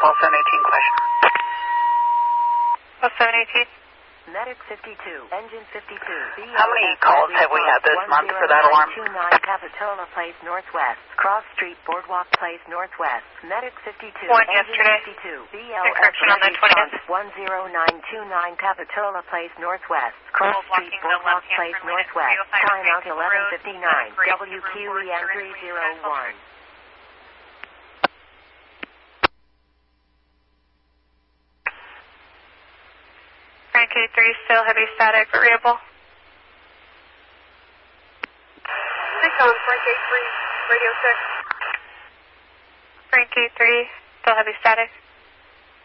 Ball 718 question. Ball 718. Medic 52, engine 52. How many calls have we had this month for that alarm? 29 Capitola Place Northwest, Cross Street Boardwalk Place Northwest. Medic 52, One engine yesterday. 52. BLS Encryption on the 20th. 10929 Capitola Place Northwest, Cross Street Boardwalk Place Northwest. Timeout 11:59. WQEN 301. Frank 83, still heavy static, variable. Recon, Frank 83, radio check. Frank 83, still heavy static.